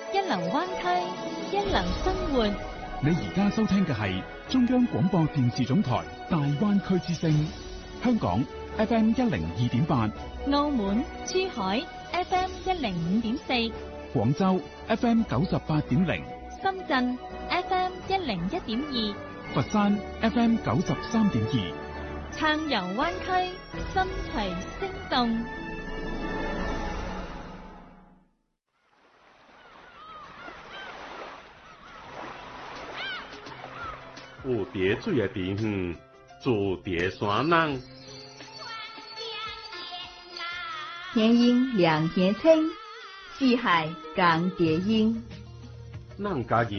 一流灣區，一流生活。 你而家收聽嘅係中央廣播電視總台大灣區之聲，香港 FM 102.8， 澳門、珠海 FM 105.4， 廣州 FM 98.0， 深圳 FM 101.2， 佛山 FM 93.2， 暢遊灣區，心隨聲動。 有蝶水的地方，住蝶山人。 天鹰两天青，四海共蝶音。 咱家己